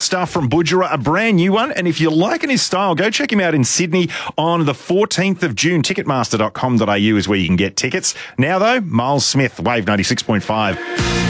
stuff from Budjerah, a brand new one. And if you're liking his style, go check him out in Sydney on the 14th of June. Ticketmaster.com.au is where you can get tickets. Now, though, Miles Smith, Wave 96.5.